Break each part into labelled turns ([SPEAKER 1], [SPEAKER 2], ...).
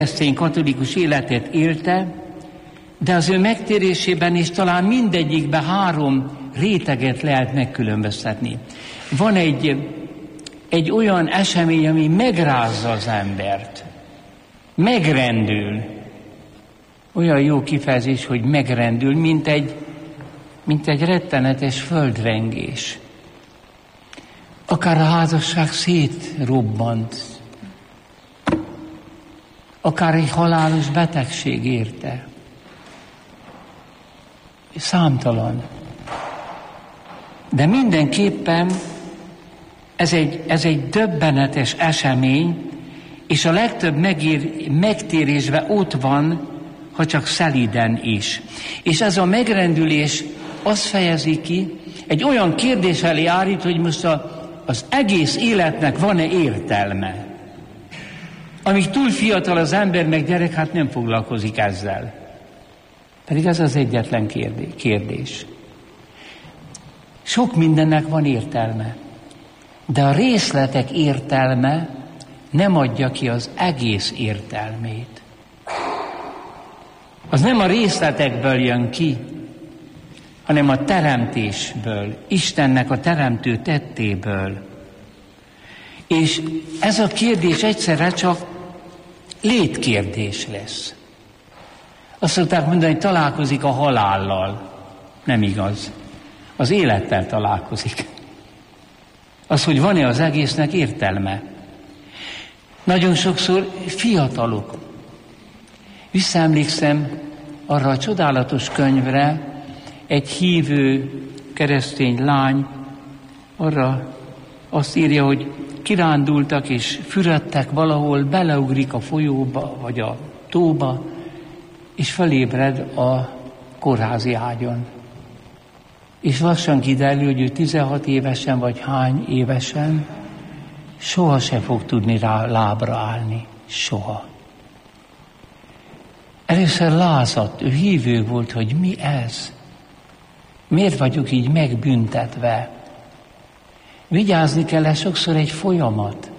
[SPEAKER 1] keresztény katolikus életet élte, de az ő megtérésében is talán mindegyikben 3 réteget lehet megkülönböztetni. Van egy olyan esemény, ami megrázza az embert, megrendül. Olyan jó kifejezés, hogy megrendül, mint egy rettenetes földrengés. Akár a házasság szétrobbant, akár egy halálos betegség érte. Számtalan. De mindenképpen ez egy döbbenetes esemény, és a legtöbb megtérésben ott van, ha csak szelíden is. És ez a megrendülés azt fejezi ki, egy olyan kérdés elé állít, hogy most az egész életnek van-e értelme. Amíg túl fiatal az ember, meg gyerek, hát nem foglalkozik ezzel. Pedig ez az egyetlen kérdés. Sok mindennek van értelme, de a részletek értelme nem adja ki az egész értelmét. Az nem a részletekből jön ki, hanem a teremtésből, Istennek a teremtő tettéből. És ez a kérdés egyszerre csak létkérdés lesz. Azt szokták mondani, hogy találkozik a halállal. Nem igaz. Az élettel találkozik. Az, hogy van-e az egésznek értelme. Nagyon sokszor fiatalok. Visszaemlékszem arra a csodálatos könyvre, egy hívő keresztény lány arra azt írja, hogy kirándultak és fürödtek valahol, beleugrik a folyóba vagy a tóba, és felébred a kórházi ágyon. És lassan kiderül, hogy ő 16 évesen vagy hány évesen soha se fog tudni rá lábra állni. Soha. Először lázadt, ő hívő volt, hogy mi ez? Miért vagyok így megbüntetve? Vigyázni kell, sokszor egy folyamat.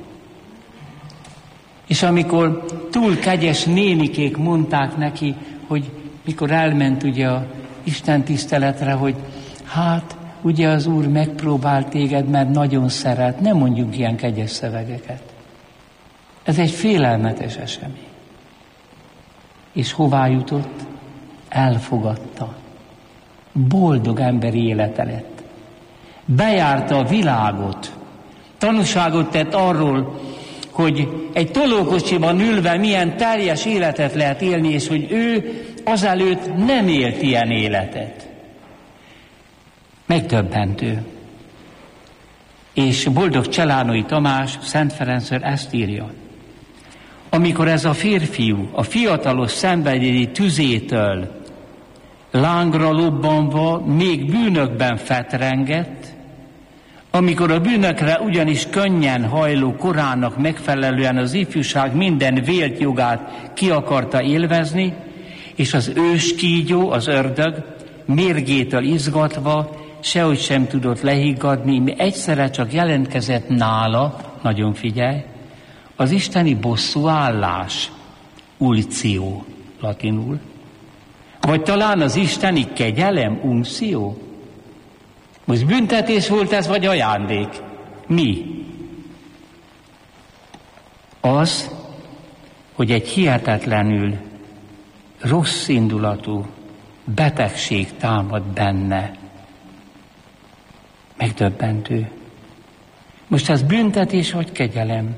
[SPEAKER 1] És amikor túl kegyes nénikék mondták neki, hogy mikor elment ugye a Isten tiszteletre, hogy hát ugye az Úr megpróbál téged, mert nagyon szeret. Nem mondjunk ilyen kegyes szövegeket. Ez egy félelmetes esemény. És hová jutott? Elfogadta. Boldog emberi élete lett. Bejárta a világot. Tanúságot tett arról, hogy egy tolókocsiban ülve milyen teljes életet lehet élni, és hogy ő azelőtt nem élt ilyen életet. Megdöbbentő. És boldog Cselánói Tamás Szent Ferencről ezt írja. Amikor ez a férfiú a fiatalos szenvedélyi tüzétől lángra lobbanva még bűnökben fetrengett, amikor a bűnökre ugyanis könnyen hajló korának megfelelően az ifjúság minden vélt jogát ki akarta élvezni, és az őskígyó, az ördög mérgétől izgatva sehogy sem tudott lehiggadni, mi egyszerre csak jelentkezett nála, nagyon figyelj, az isteni bosszúállás, ulció latinul, vagy talán az isteni kegyelem, unció. Most büntetés volt ez, vagy ajándék? Mi? Az, hogy egy hihetetlenül rossz indulatú betegség támad benne. Megdöbbentő. Most ez büntetés, vagy kegyelem?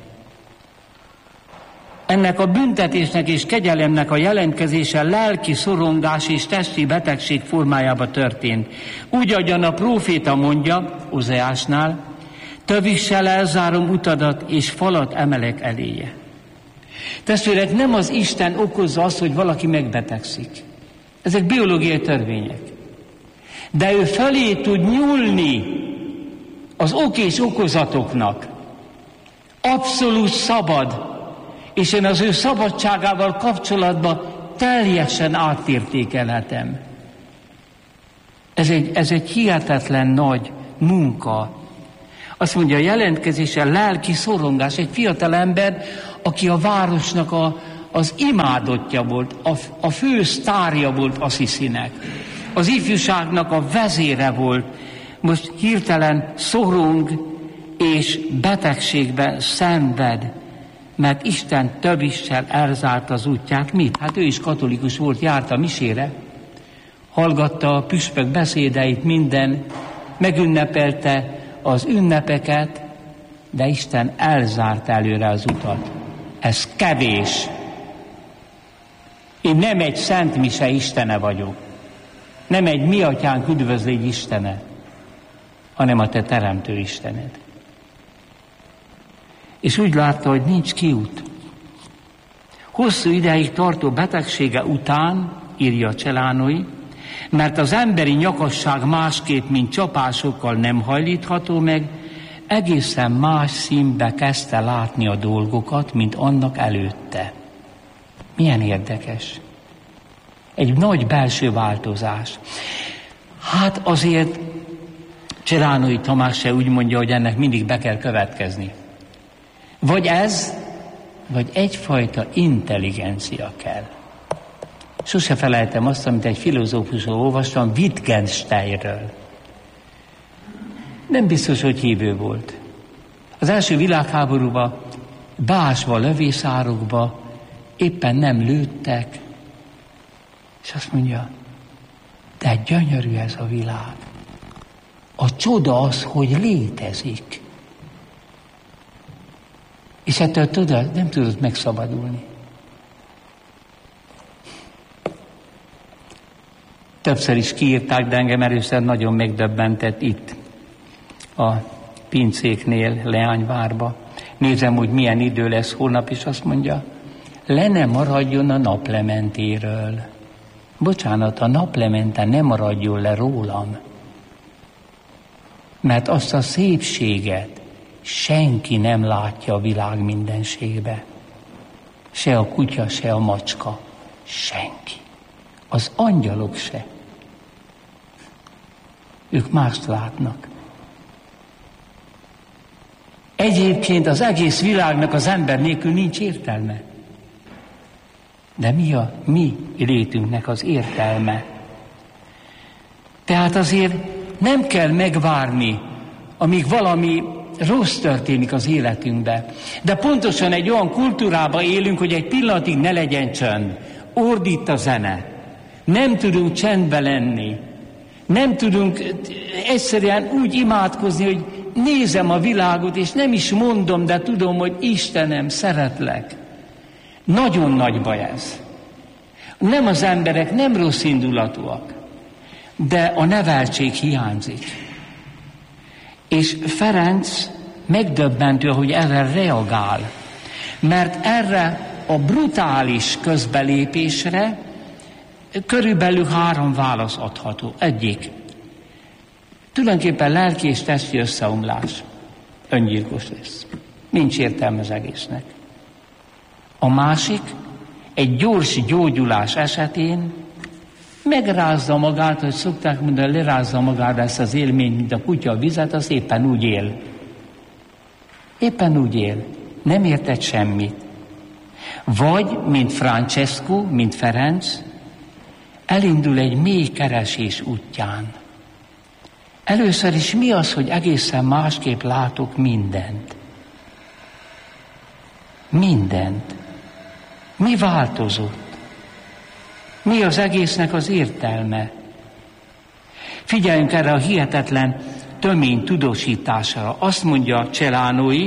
[SPEAKER 1] Ennek a büntetésnek és kegyelemnek a jelentkezése lelki szorongás és testi betegség formájába történt. Úgy, ahogyan a próféta mondja, Ozeásnál, tövissel elzárom utadat, és falat emelek eléje. Testvérek, nem az Isten okozza azt, hogy valaki megbetegszik. Ezek biológiai törvények. De ő felé tud nyúlni az ok és okozatoknak. Abszolút szabad, és én az ő szabadságával kapcsolatban teljesen átértékelhetem. Ez egy hihetetlen nagy munka. Azt mondja, a jelentkezése lelki szorongás. Egy fiatal ember, aki a városnak az imádottja volt, a fő sztárja volt Assisinek. Az ifjúságnak a vezére volt. Most hirtelen szorong és betegségben szenved, mert Isten több issel elzárt az útját. Mit? Hát ő is katolikus volt, járt a misére, hallgatta a püspök beszédeit, minden, megünnepelte az ünnepeket, de Isten elzárt előre az utat. Ez kevés. Én nem egy szent mise istene vagyok. Nem egy mi atyánk üdvözlégy istene, hanem a te teremtő Istened. És úgy látta, hogy nincs kiút. Hosszú ideig tartó betegsége után, írja Celánoi, mert az emberi nyakasság másképp, mint csapásokkal nem hajlítható meg, egészen más színbe kezdte látni a dolgokat, mint annak előtte. Milyen érdekes. Egy nagy belső változás. Hát azért Celánoi Tamás se úgy mondja, hogy ennek mindig be kell következni. Vagy ez, vagy egyfajta intelligencia kell. Sose felejtem azt, amit egy filozófusról olvastam, Wittgensteinről. Nem biztos, hogy hívő volt. Az első világháborúban beásva a lövészárokba éppen nem lőttek, és azt mondja, de gyönyörű ez a világ. A csoda az, hogy létezik. És ettől nem tudott megszabadulni. Többször is kiírták, de engem először nagyon megdöbbentett itt, a pincéknél, Leányvárba. Nézem, hogy milyen idő lesz holnap, és azt mondja, le ne maradjon a naplementéről. Bocsánat, a naplemente ne maradjon le rólam. Mert azt a szépséget senki nem látja a világ mindenségbe. Se a kutya, se a macska. Senki. Az angyalok se. Ők mást látnak. Egyébként az egész világnak az ember nélkül nincs értelme. De mi a mi létünknek az értelme? Tehát azért nem kell megvárni, amíg valami rossz történik az életünkbe. De pontosan egy olyan kultúrában élünk, hogy egy pillanatig ne legyen csönd. Ordít a zene. Nem tudunk csendbe lenni. Nem tudunk egyszerűen úgy imádkozni, hogy nézem a világot, és nem is mondom, de tudom, hogy Istenem, szeretlek. Nagyon nagy baj ez. Nem az emberek nem rossz indulatúak, de a neveltség hiányzik. És Ferenc megdöbbentő, hogy erre reagál, mert erre a brutális közbelépésre körülbelül 3 válasz adható. Egyik, tulajdonképpen lelki és testi összeomlás. Öngyilkos lesz. Nincs értelme az egésznek. A másik, egy gyors gyógyulás esetén megrázza magát, hogy szokták mondani, lerázza magát ezt az élményt, mint a kutya a vizet, az éppen úgy él. Éppen úgy él. Nem értett semmit. Vagy, mint Francesco, mint Ferenc, elindul egy mély keresés útján. Először is mi az, hogy egészen másképp látok mindent? Mindent. Mi változott? Mi az egésznek az értelme? Figyeljünk erre a hihetetlen tömény tudósításra. Azt mondja Celánoi,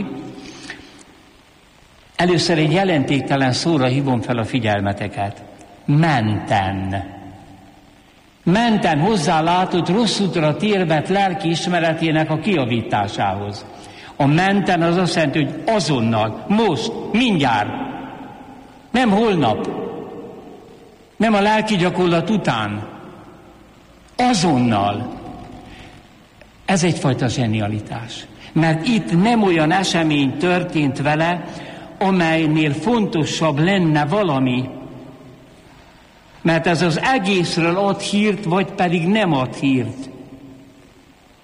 [SPEAKER 1] először egy jelentéktelen szóra hívom fel a figyelmeteket. Menten. Menten hozzálátott rossz útra térbet lelki ismeretének a kijavításához. A menten az azt jelenti, hogy azonnal, most, mindjárt. Nem holnap. Nem a lelki gyakorlat után. Azonnal. Ez egyfajta zsenialitás. Mert itt nem olyan esemény történt vele, amelynél fontosabb lenne valami. Mert ez az egészről ad hírt, vagy pedig nem ad hírt.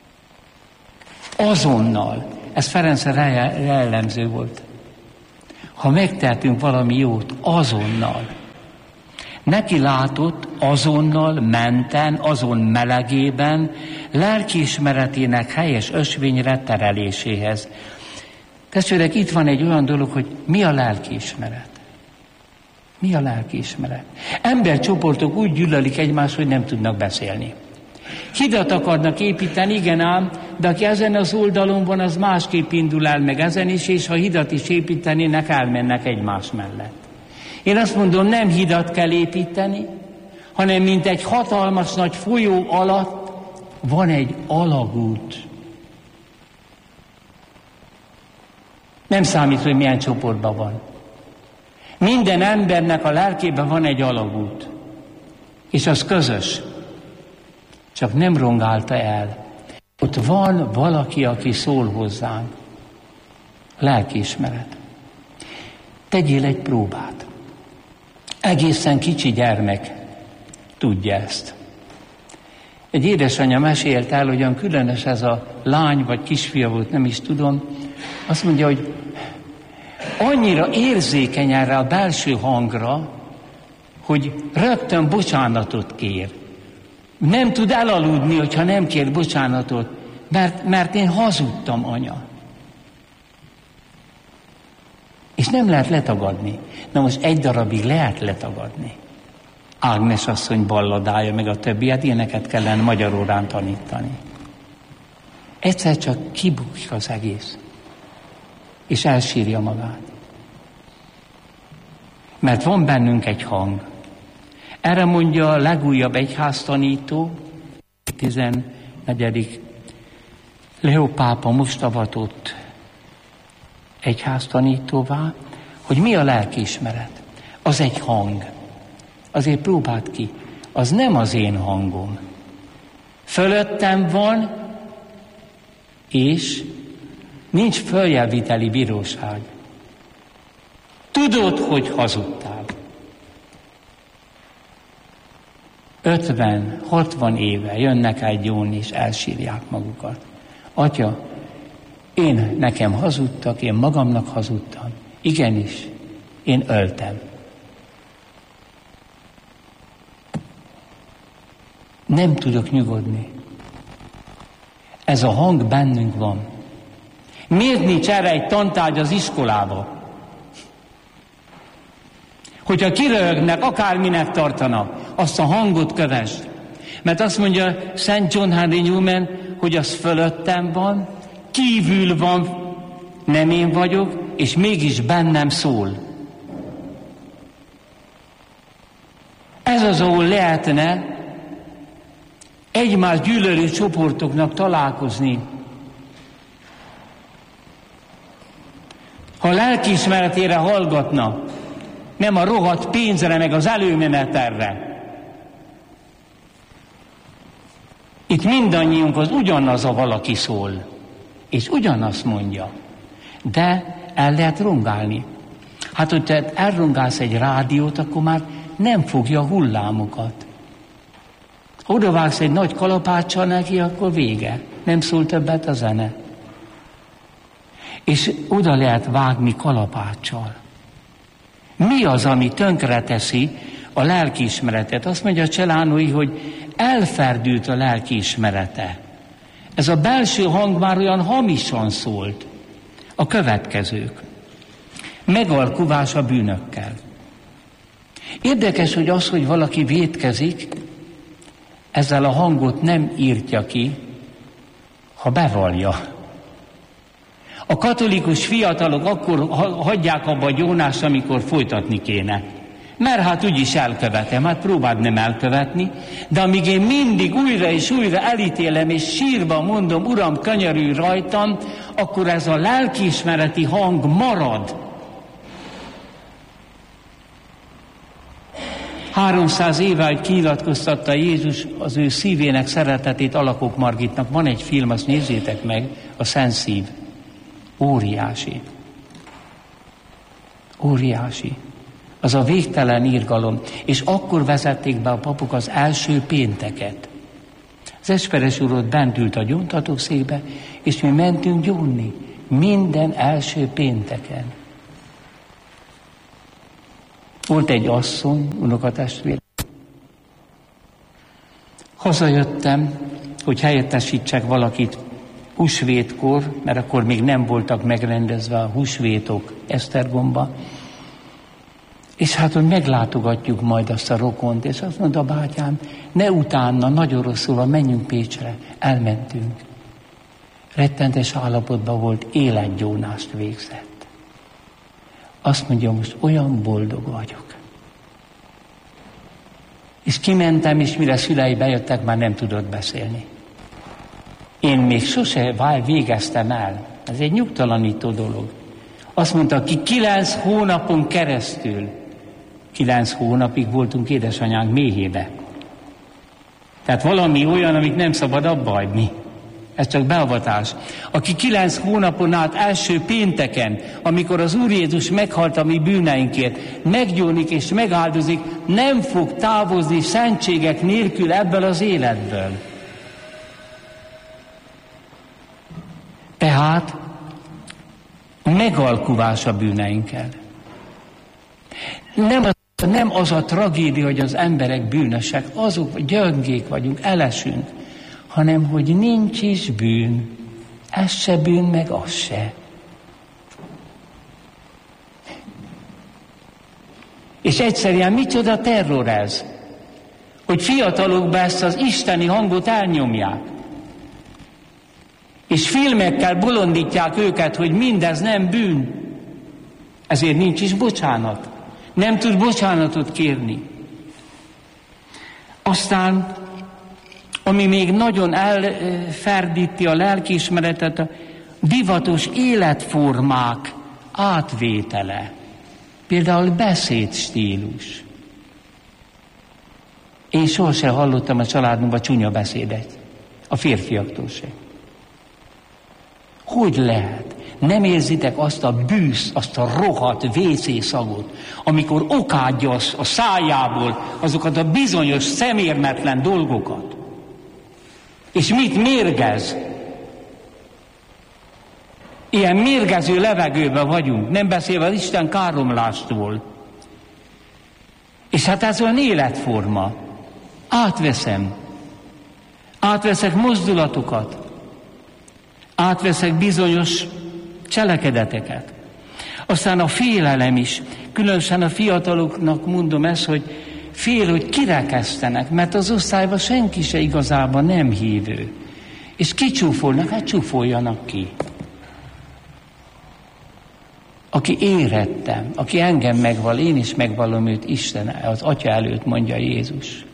[SPEAKER 1] Azonnal. Ez Ferencre jellemző volt. ha megtehetünk valami jót, azonnal. Neki látott azonnal, menten, azon melegében, lelkiismeretének helyes ösvényre tereléséhez. Testvérek, itt van egy olyan dolog, hogy mi a lelkiismeret. Mi a lelkiismeret? Embercsoportok úgy gyűlölik egymást, hogy nem tudnak beszélni. Hidat akarnak építeni, igen ám, de aki ezen az oldalon van, az másképp indul el meg ezen is, és ha hidat is építenének, elmennek egymás mellett. Én azt mondom, nem hidat kell építeni, hanem mint egy hatalmas nagy folyó alatt van egy alagút. Nem számít, hogy milyen csoportban van. Minden embernek a lelkében van egy alagút, és az közös. Csak nem rongálta el. Ott van valaki, aki szól hozzánk. Lelkiismeret. Tegyél egy próbát. Egészen kicsi gyermek tudja ezt. Egy édesanyja mesélt el, hogy olyan különös ez a lány, vagy kisfia volt, nem is tudom. Azt mondja, hogy annyira érzékeny erre a belső hangra, hogy rögtön bocsánatot kér. Nem tud elaludni, hogyha nem kér bocsánatot, mert én hazudtam, anya. És nem lehet letagadni. Na most egy darabig lehet letagadni. Ágnes asszony balladája, meg a többiet, ilyeneket kellene magyar órán tanítani. Egyszer csak kibukik az egész, és elsírja magát. Mert van bennünk egy hang. Erre mondja a legújabb egyháztanító, 14. Leó pápa most avatott egyháztanítóvá, hogy mi a lelkiismeret. Az egy hang. Azért próbáld ki. Az nem az én hangom. Fölöttem van, és nincs följeviteli bíróság. Tudod, hogy hazudtál. 50-60 éve jönnek egy jón, és elsírják magukat. Atya, nekem hazudtak, én magamnak hazudtam. Igenis, én öltem. Nem tudok nyugodni. Ez a hang bennünk van. Miért nincs erre egy tantárgy az iskolába? Hogyha kiröhögnek, akárminek tartanak, azt a hangot kövesd. Mert azt mondja Szent John Henry Newman, hogy az fölöttem van, kívül van, nem én vagyok, és mégis bennem szól. Ez az, ahol lehetne egymás gyűlölő csoportoknak találkozni. Ha lelkiismeretére hallgatna, nem a rohadt pénzre, meg az előmenetelre. Itt mindannyiunkhoz ugyanaz a valaki szól, és ugyanazt mondja. De el lehet rongálni. Hát, hogy te elrongálsz egy rádiót, akkor már nem fogja a hullámokat. Ha odavágsz egy nagy kalapáccsal neki, akkor vége. Nem szól többet a zene. És oda lehet vágni kalapáccsal. Mi az, ami tönkreteszi a lelkiismeretet? Azt mondja Cselánói, hogy elferdült a lelkiismerete. Ez a belső hang már olyan hamisan szólt. A következők. Megalkuvás a bűnökkel. Érdekes, hogy az, hogy valaki vétkezik, ezzel a hangot nem írtja ki, ha bevallja. A katolikus fiatalok akkor hagyják abba a gyónást, amikor folytatni kéne. Mert hát úgyis elkövetem, hát próbáld nem elkövetni, de amíg én mindig újra és újra elítélem, és sírva mondom, Uram, könyörülj rajtam, akkor ez a lelkiismereti hang marad. 300 éve, hogy kinyilatkoztatta Jézus az ő szívének szeretetét Alakok Margitnak. Van egy film, azt nézzétek meg, a Szent Szív. Óriási. Óriási. Az a végtelen irgalom. És akkor vezették be a papok az első pénteket. Az Esperes úr ott bent ült a gyóntatószékbe, és mi mentünk gyónni. Minden első pénteken. Volt egy asszony, unokatestvér. Hazajöttem, hogy helyettesítsek valakit húsvétkor, mert akkor még nem voltak megrendezve a húsvétok Esztergomba. És hát, hogy meglátogatjuk majd azt a rokont, és azt mondta, bátyám, ne utána, nagyon rosszul van, menjünk Pécsre. Elmentünk. Rettentes állapotban volt, életgyónást végzett. Azt mondja, most olyan boldog vagyok. És kimentem, és mire szülei bejöttek, már nem tudott beszélni. Én még sose végeztem el. Ez egy nyugtalanító dolog. Azt mondta, ki 9 hónapon keresztül, 9 hónapig voltunk édesanyánk méhébe. Tehát valami olyan, amit nem szabad abba hagyni. Ez csak beavatás. Aki 9 hónapon át első pénteken, amikor az Úr Jézus meghalt a mi bűneinkért, meggyónik és megáldozik, nem fog távozni szentségek nélkül ebből az életből. Tehát megalkuvás a bűneinkkel. Nem az a tragédia, hogy az emberek bűnösek, azok gyöngék vagyunk, elesünk, hanem hogy nincs is bűn. Ez se bűn, meg az se. És egyszerűen micsoda terror ez, hogy fiatalokban ezt az isteni hangot elnyomják. És filmekkel bolondítják őket, hogy mindez nem bűn. Ezért nincs is bocsánat. Nem tud bocsánatot kérni. Aztán, ami még nagyon elferdíti a lelkiismeretet, a divatos életformák átvétele. Például beszédstílus. Én sohasem hallottam a családunkban csúnya beszédet. A férfiaktól se. Hogy lehet? Nem érzitek azt a bűsz, azt a rohadt WC szagot, amikor okádja a szájából azokat a bizonyos szemérmetlen dolgokat. És mit mérgez? Ilyen mérgező levegőben vagyunk, nem beszélve az Isten káromlástól. És hát ez olyan életforma. Átveszek mozdulatokat. Átveszek bizonyos cselekedeteket. Aztán a félelem is. Különösen a fiataloknak mondom ezt, hogy fél, hogy kirekesztenek, mert az osztályban senki se igazában nem hívő. És kicsúfolnak, hát csúfoljanak ki. Aki érettem, aki engem megval, én is megvallom őt Isten, az Atya előtt, mondja Jézus.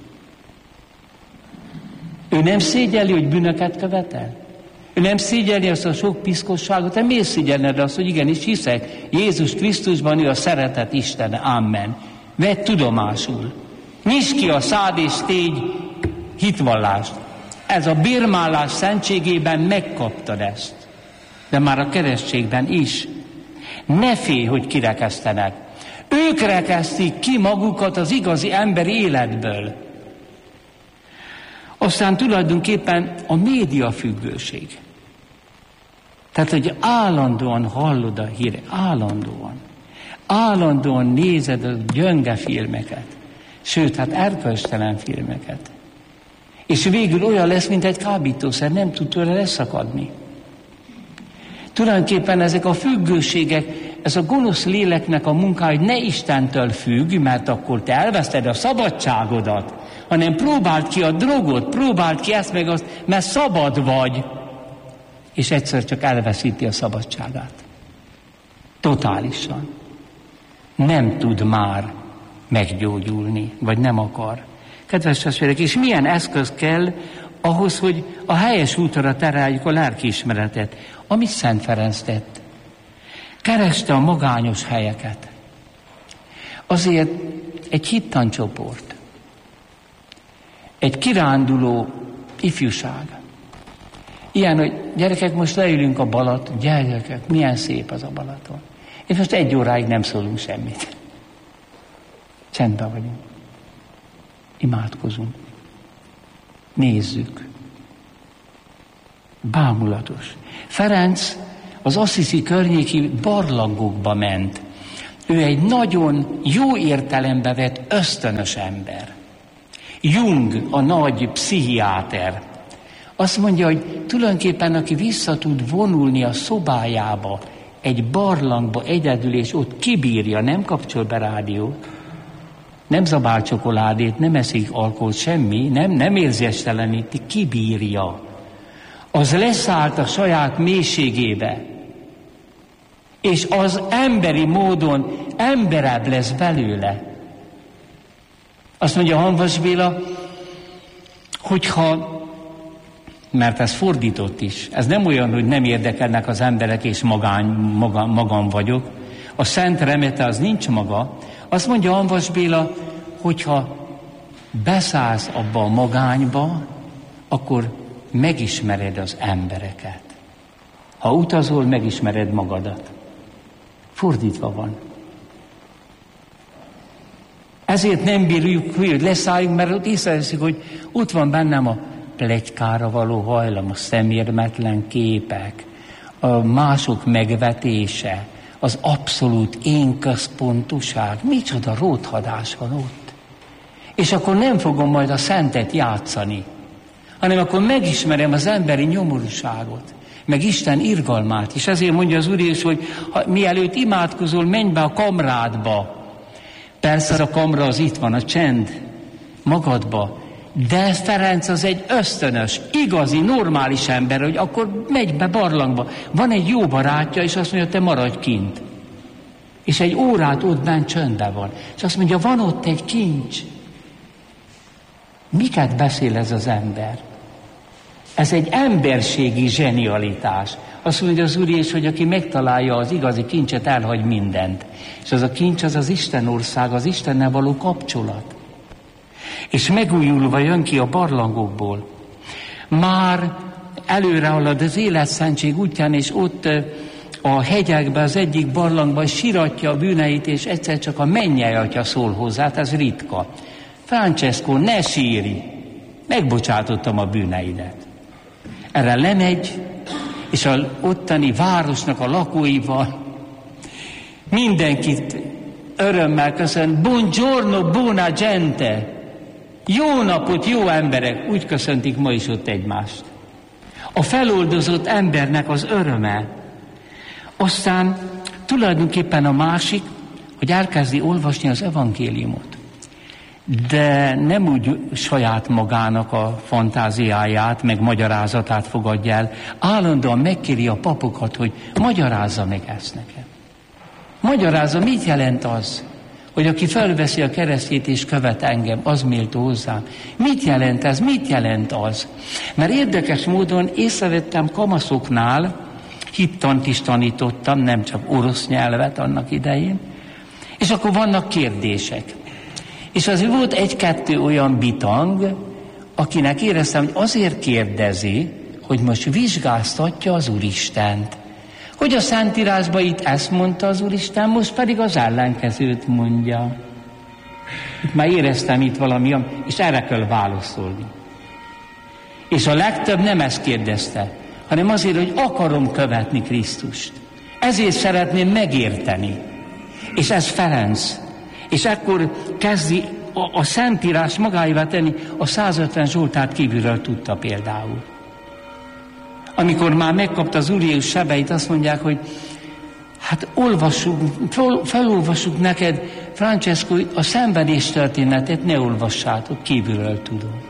[SPEAKER 1] Ő nem szégyeli, hogy bűnöket követel? Ő nem szégyelni azt a sok piszkosságot, de miért szégyelned azt, hogy igenis hiszek Jézus Krisztusban, ő a szeretet Istene. Amen. Vedd tudomásul. Nyisd ki a szád és tégy hitvallást. Ez a bérmálás szentségében megkaptad ezt. De már a keresztségben is. Ne félj, hogy kirekesztenek. Ők rekesztik ki magukat az igazi emberi életből. Aztán tulajdonképpen a médiafüggőség. Tehát, hogy állandóan hallod a híre, állandóan nézed a gyönge filmeket, sőt, hát erkölcstelen filmeket. És végül olyan lesz, mint egy kábítószer, nem tud tőle leszakadni. Tulajdonképpen ezek a függőségek, ez a gonosz léleknek a munkája, hogy ne Istentől függ, mert akkor te elveszted a szabadságodat, hanem próbáld ki a drogot, próbáld ki ezt meg azt, mert szabad vagy, és egyszer csak elveszíti a szabadságát. Totálisan. Nem tud már meggyógyulni, vagy nem akar. Kedves testvérek, és milyen eszköz kell ahhoz, hogy a helyes útra tereljük a lelkiismeretet, amit Szent Ferenc tett. Kereste a magányos helyeket. Azért egy hittancsoport, egy kiránduló ifjúság. Ilyen, hogy gyerekek, most leülünk a Balaton, gyerekek, milyen szép az a Balaton. És most 1 óráig nem szólunk semmit. Csendben vagyunk. Imádkozunk. Nézzük. Bámulatos. Ferenc az Assisi környéki barlangokba ment. Ő egy nagyon jó értelembe vett ösztönös ember. Jung, a nagy pszichiáter, azt mondja, hogy tulajdonképpen aki vissza tud vonulni a szobájába, egy barlangba egyedül, és ott kibírja, nem kapcsol be rádiót, nem zabál csokoládét, nem eszik alkoholt, semmi, nem érzésteleníti, kibírja. Az leszállt a saját mélységébe, és az emberi módon emberebb lesz belőle. Azt mondja Hamvas Béla, hogyha, mert ez fordított is, ez nem olyan, hogy nem érdekelnek az emberek, és magam vagyok. A Szent Remete az nincs maga. Azt mondja Hamvas Béla, hogyha beszállsz abba a magányba, akkor megismered az embereket. Ha utazol, megismered magadat. Fordítva van. Ezért nem bírjuk, hogy leszálljunk, mert ott észreveszik, hogy ott van bennem a pletykára való hajlam, a szemérmetlen képek, a mások megvetése, az abszolút én központúság. Micsoda róthadás van ott. És akkor nem fogom majd a szentet játszani, hanem akkor megismerem az emberi nyomorúságot, meg Isten irgalmát. És ezért mondja az Úr is, hogy mielőtt imádkozol, menj be a kamrádba. Persze az a kamra az itt van, a csend magadba. De Ferenc az egy ösztönös, igazi, normális ember, hogy akkor megy be barlangba. Van egy jó barátja, és azt mondja, te maradj kint. És egy órát ott bent csöndben van. És azt mondja, van ott egy kincs. Miket beszél ez az ember? Ez egy emberségi zsenialitás. Azt mondja az Úr is, hogy aki megtalálja az igazi kincset, elhagy mindent. És az a kincs, az az Isten ország, az Istennel való kapcsolat. És megújulva jön ki a barlangokból. Már előre halad az életszentség útján, és ott a hegyekben, az egyik barlangban siratja a bűneit, és egyszer csak a mennyei atya szól hozzá, ez ritka. Francesco, ne sírj, megbocsátottam a bűneidet. Erre lemegy, és az ottani városnak a lakóival mindenkit örömmel köszönt. Buongiorno, buona gente. Jó napot, jó emberek. Úgy köszöntik ma is ott egymást. A feloldozott embernek az öröme. Aztán tulajdonképpen a másik, hogy elkezdi olvasni az evangéliumot. De nem úgy saját magának a fantáziáját, meg magyarázatát fogadja el. Állandóan megkéri a papokat, hogy magyarázza meg ezt nekem. Magyarázza, mit jelent az, hogy aki felveszi a keresztjét és követ engem, az méltó hozzám. Mit jelent ez? Mit jelent az? Mert érdekes módon észrevettem kamaszoknál, hittant is tanítottam, nem csak orosz nyelvet annak idején, és akkor vannak kérdések. És azért volt egy-kettő olyan bitang, akinek éreztem, hogy azért kérdezi, hogy most vizsgáztatja az Úristent. Hogy a Szentírásban itt ezt mondta az Úristen, most pedig az ellenkezőt mondja. Itt már éreztem itt valami, és erre kell válaszolni. És a legtöbb nem ezt kérdezte, hanem azért, hogy akarom követni Krisztust. Ezért szeretném megérteni. És ez Ferenc. És ekkor kezdi a Szentírás magáévá tenni, a 150 Zsoltárt kívülről tudta például. Amikor már megkapta az Úr Jézus sebeit, azt mondják, hogy hát felolvassuk neked, Francesco, a szenvedés történetet ne olvassátok, kívülről tudom.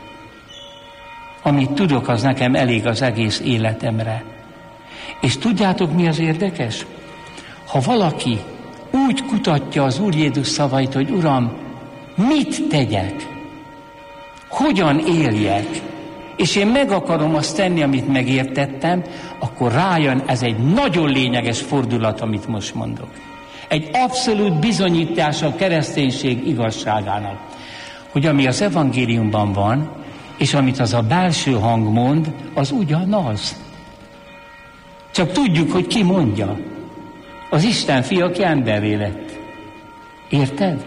[SPEAKER 1] Amit tudok, az nekem elég az egész életemre. És tudjátok, mi az érdekes? Ha valaki úgy kutatja az Úr Jézus szavait, hogy Uram, mit tegyek? Hogyan éljek? És én meg akarom azt tenni, amit megértettem, akkor rájön, ez egy nagyon lényeges fordulat, amit most mondok. Egy abszolút bizonyítás a kereszténység igazságának, hogy ami az evangéliumban van, és amit az a belső hang mond, az ugyanaz. Csak tudjuk, hogy ki mondja. Az Isten fia, aki emberré lett. Érted?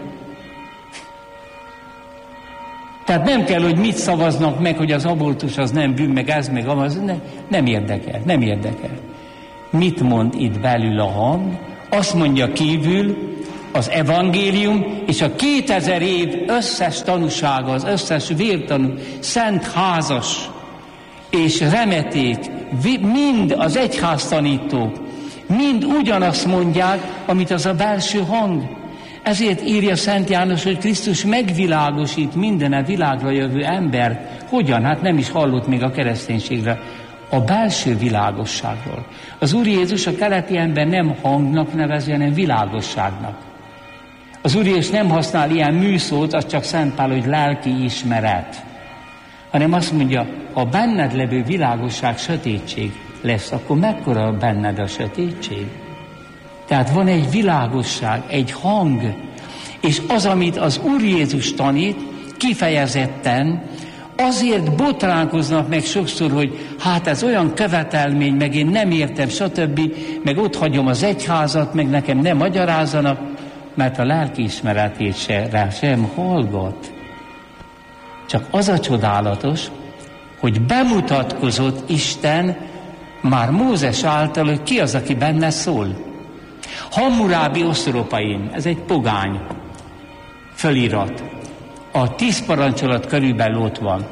[SPEAKER 1] Tehát nem kell, hogy mit szavaznak meg, hogy az abortus az nem bűn, meg ez, meg az, nem érdekel, nem érdekel. Mit mond itt belül a hang? Azt mondja kívül, az evangélium és a 2000 év összes tanúsága, az összes vértanú, szent házas és remeték, mind az egyháztanítók, mind ugyanazt mondják, amit az a belső hang. Ezért írja Szent János, hogy Krisztus megvilágosít mindene világra jövő embert. Hogyan? Hát nem is hallott még a kereszténységre. A belső világosságról. Az Úr Jézus a keleti ember nem hangnak nevezi, hanem világosságnak. Az Úr Jézus nem használ ilyen műszót, az csak Szent Pál, hogy lelki ismeret. Hanem azt mondja, ha benned levő világosság sötétség lesz, akkor mekkora benned a sötétség? Tehát van egy világosság, egy hang, és az, amit az Úr Jézus tanít, kifejezetten azért botránkoznak meg sokszor, hogy hát ez olyan követelmény, meg én nem értem, stb., meg ott hagyom az egyházat, meg nekem nem magyarázzanak, mert a lelkiismeretét sem hallgat. Csak az a csodálatos, hogy bemutatkozott Isten már Mózes által, hogy ki az, aki benne szól. Hammurabi Osztropain, ez egy pogány fölirat. A 10 parancsolat körülbelül ott van.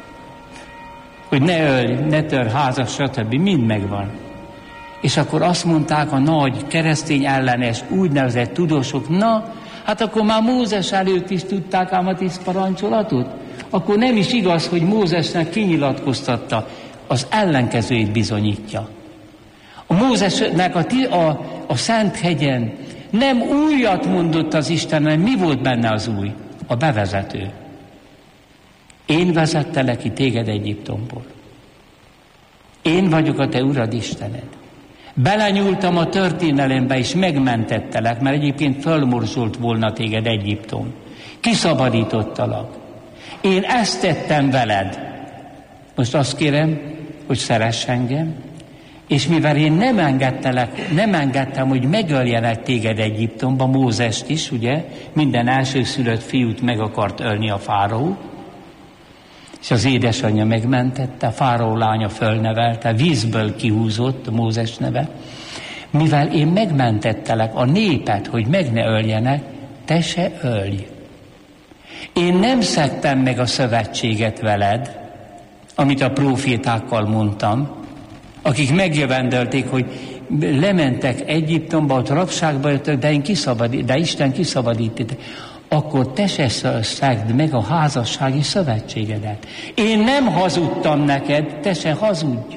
[SPEAKER 1] Hogy ne ölj, ne tör házas, stb. Mind megvan. És akkor azt mondták a nagy keresztény ellenes úgynevezett tudósok, na, hát akkor már Mózes előtt is tudták ám a 10 parancsolatot? Akkor nem is igaz, hogy Mózesnek kinyilatkoztatta, az ellenkezőjét bizonyítja. A Mózesnek a Szenthegyen nem újat mondott az Isten, hanem mi volt benne az új? A bevezető. Én vezettelek ki téged Egyiptomból. Én vagyok a te Urad Istened. Belenyúltam a történelembe, és megmentettelek, mert egyébként fölmorzsolt volna téged Egyiptom. Kiszabadítottalak. Én ezt tettem veled. Most azt kérem, hogy szeress engem, és mivel én nem engedtem, hogy megöljenek téged Egyiptomba, Mózest is, ugye, minden elsőszülött fiút meg akart ölni a fáraó, és az édesanyja megmentette, a fáraó lánya fölnevelte, vízből kihúzott Mózes neve. Mivel én megmentettelek a népet, hogy meg ne öljenek, te se ölj. Én nem szegtem meg a szövetséget veled, amit a prófétákkal mondtam, akik megjövendölték, hogy lementek Egyiptomba, ott rabságba jöttek, de Isten kiszabadított. Akkor te se szegd meg a házassági szövetségedet. Én nem hazudtam neked, te se hazudj.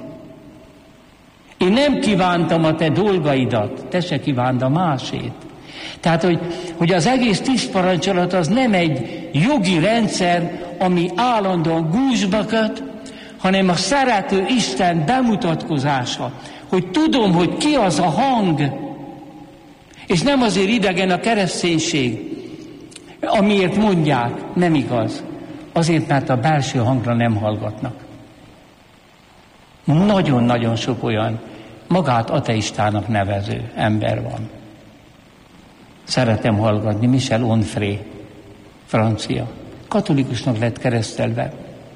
[SPEAKER 1] Én nem kívántam a te dolgaidat, te se kívánd a másét. Tehát, hogy az egész 10 parancsolat az nem egy jogi rendszer, ami állandóan gúzsba köt, hanem a szerető Isten bemutatkozása, hogy tudom, hogy ki az a hang, és nem azért idegen a kereszténység, amiért mondják, nem igaz. Azért, mert a belső hangra nem hallgatnak. Nagyon-nagyon sok olyan magát ateistának nevező ember van. Szeretem hallgatni, Michel Onfray, francia. Katolikusnak lett keresztelve.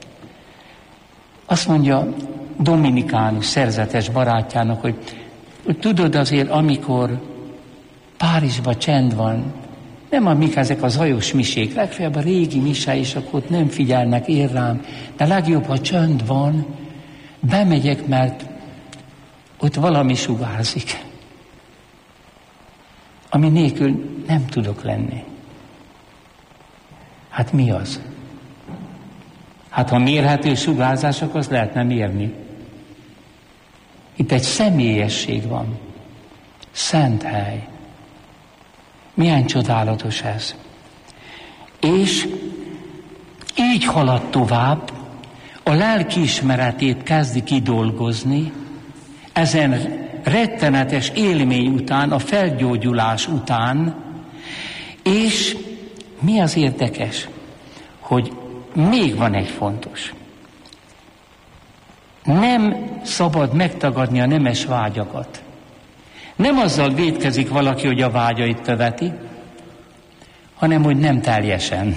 [SPEAKER 1] Azt mondja dominikánus szerzetes barátjának, hogy tudod azért, amikor Párizsban csend van, nem amik ezek a zajos misék, legfeljebb a régi mise, és akkor ott nem figyelnek, ér rám, de legjobb, ha csönd van, bemegyek, mert ott valami sugárzik, ami nélkül nem tudok lenni. Hát mi az? Hát ha mérhető sugárzás, akkor azt lehetne mérni. Itt egy személyesség van. Szent hely. Milyen csodálatos ez. És így halad tovább, a lelkiismeretét kezdi kidolgozni, ezen rettenetes élmény után, a felgyógyulás után, és mi az érdekes, hogy még van egy fontos. Nem szabad megtagadni a nemes vágyakat. Nem azzal vétkezik valaki, hogy a vágyait követi, hanem hogy nem teljesen.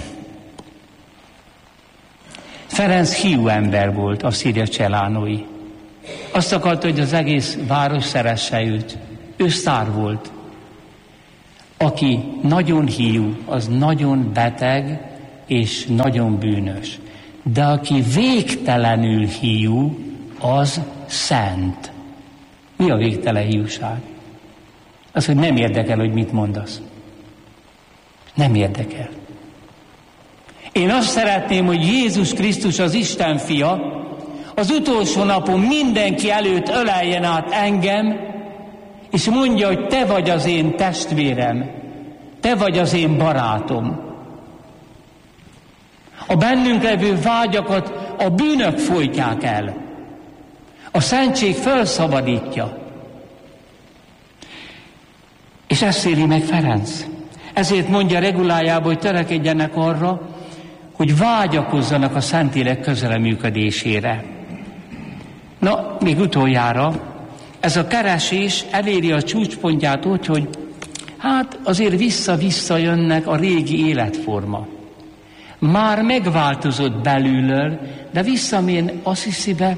[SPEAKER 1] Ferenc hiú ember volt, azt írja Celánói. Azt akarta, hogy az egész város szeresse őt. Ő sztár volt. Aki nagyon hiú, az nagyon beteg és nagyon bűnös. De aki végtelenül hiú, az szent. Mi a végtelen hiúság? Az, hogy nem érdekel, hogy mit mondasz. Nem érdekel. Én azt szeretném, hogy Jézus Krisztus, az Isten fia, az utolsó napon mindenki előtt öleljen át engem, és mondja, hogy te vagy az én testvérem, te vagy az én barátom. A bennünk levő vágyakat a bűnök folytják el. A szentség felszabadítja. És ezt éri meg Ferenc. Ezért mondja regulájában, hogy törekedjenek arra, hogy vágyakozzanak a Szentlélek közreműködésére. Na, még utoljára, ez a keresés eléri a csúcspontját úgy, hogy hát azért vissza-vissza jönnek a régi életforma. Már megváltozott belülről, de visszamén azt hiszi be,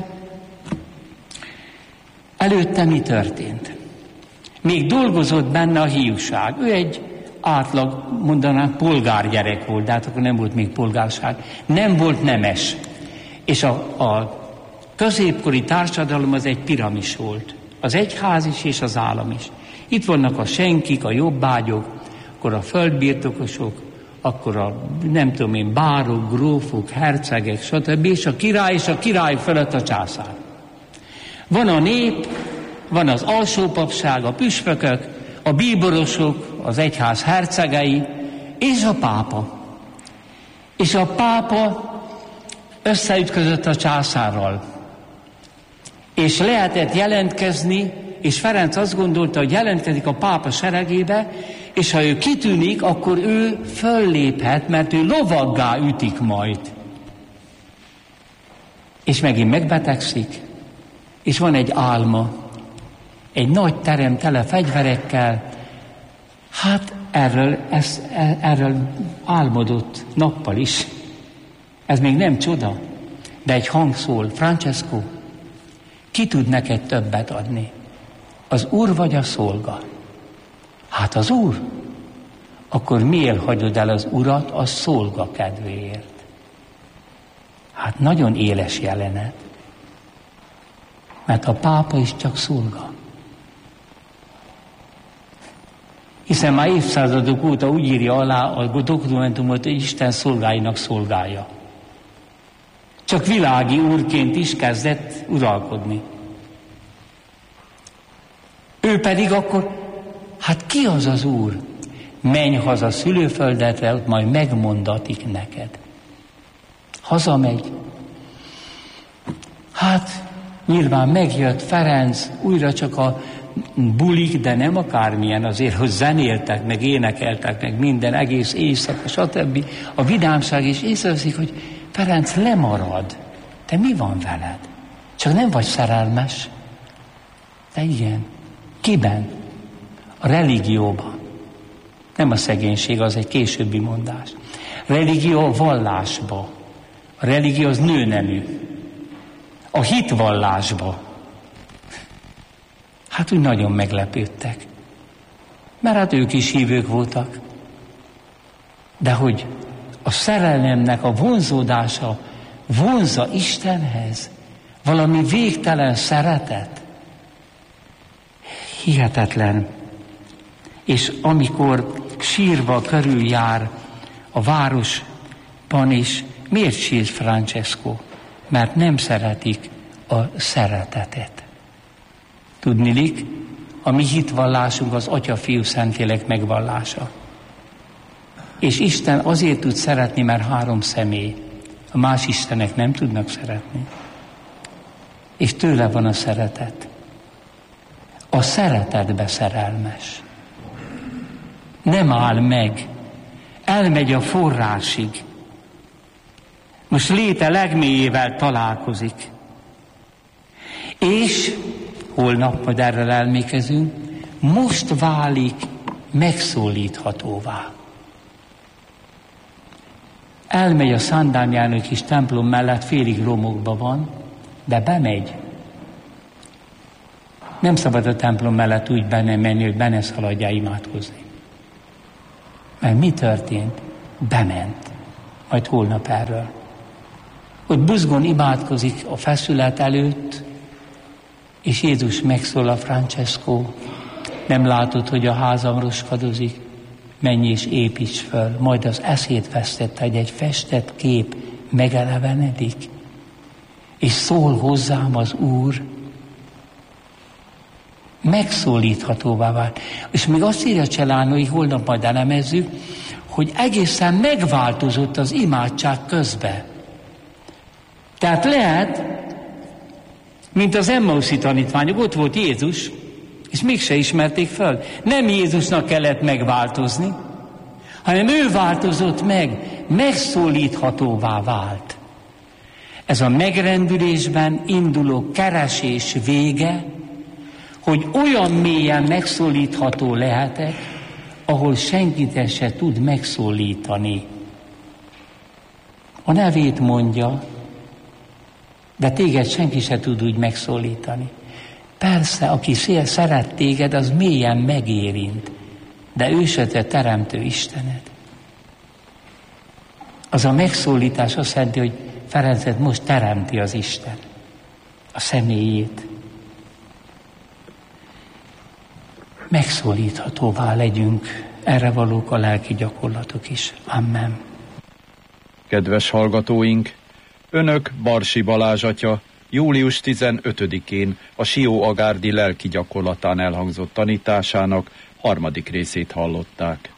[SPEAKER 1] előtte mi történt. Még dolgozott benne a hiúság. Ő egy átlag, mondanánk, polgárgyerek volt, de hát akkor nem volt még polgárság. Nem volt nemes. És a középkori társadalom az egy piramis volt. Az egyház is és az állam is. Itt vannak a senkik, a jobbágyok, akkor a földbirtokosok, akkor a, nem tudom én, bárok, grófok, hercegek, stb. És a király fölött a császár. Van a nép, van az alsópapság, a püspökök, a bíborosok, az egyház hercegei, és a pápa. És a pápa összeütközött a császárral. És lehetett jelentkezni, és Ferenc azt gondolta, hogy jelentkezik a pápa seregébe, és ha ő kitűnik, akkor ő fölléphet, mert ő lovaggá ütik majd. És megint megbetegszik, és van egy álma, egy nagy terem tele fegyverekkel. Hát erről álmodott nappal is. Ez még nem csoda, de egy hang szól: Francesco, ki tud neked többet adni? Az Úr vagy a szolga? Hát az Úr. Akkor miért hagyod el az Urat a szolga kedvéért? Hát nagyon éles jelenet. Mert a pápa is csak szolga. Hiszen már évszázadok óta úgy írja alá a dokumentumot, hogy Isten szolgáinak szolgálja. Csak világi úrként is kezdett uralkodni. Ő pedig akkor, hát ki az az Úr? Menj haza szülőföldedre, ott majd megmondatik neked. Hazamegy. Hát nyilván megjött Ferenc, újra csak a bulik, de nem akármilyen, azért, hogy zenéltek, meg énekeltek, meg minden egész éjszaka, stb. A vidámság is észreveszik, hogy Ferenc lemarad. Te mi van veled? Csak nem vagy szerelmes? De igen. Kiben? A religióban. Nem a szegénység, az egy későbbi mondás. Religió a vallásba. A religió az nőnemű. A hitvallásba. Hát úgy nagyon meglepődtek. Mert hát ők is hívők voltak. De hogy a szerelemnek a vonzódása vonzza Istenhez, valami végtelen szeretet. Hihetetlen. És amikor sírva körüljár a városban is, miért sír Francesco? Mert nem szeretik a szeretetet. Tudniillik, a mi hitvallásunk az Atya, Fiú, Szentlélek megvallása. És Isten azért tud szeretni, mert 3 személy. A más istenek nem tudnak szeretni. És tőle van a szeretet. A szeretetbe szerelmes. Nem áll meg. Elmegy a forrásig. Most léte legmélyével találkozik. És holnap majd erről elmékezünk, most válik megszólíthatóvá. Elmegy a Szent Dámiánok kis templom mellett, félig romokban van, de bemegy. Nem szabad a templom mellett úgy benne menni, hogy benne szaladjál imádkozni. Mert mi történt? Bement. Majd holnap erről. Ott buzgón imádkozik a feszület előtt, és Jézus megszól a Francesco, nem látod, hogy a házam roskadozik? Menj és építs föl. Majd az eszét vesztette, hogy egy festett kép megelevenedik, és szól hozzám az Úr. Megszólíthatóvá vált. És még azt írja Celano, hogy holnap majd elemezzük, hogy egészen megváltozott az imádság közben. Tehát lehet, mint az Emmauszi tanítványok, ott volt Jézus, és mégse ismerték föl. Nem Jézusnak kellett megváltozni, hanem ő változott meg, megszólíthatóvá vált. Ez a megrendülésben induló keresés vége, hogy olyan mélyen megszólítható lehetek, ahol senkit se tud megszólítani. A nevét mondja, de téged senki se tud úgy megszólítani. Persze, aki szeret téged, az mélyen megérint, de ő se te teremtő Istened. Az a megszólítás azt jelenti, hogy Ferencet most teremti az Isten, a személyét. Megszólíthatóvá legyünk, erre valók a lelki gyakorlatok is. Amen.
[SPEAKER 2] Kedves hallgatóink, önök Barsi Balázs atya július 15-én a Sió-Agárdi lelki gyakorlatán elhangzott tanításának 3. részét hallották.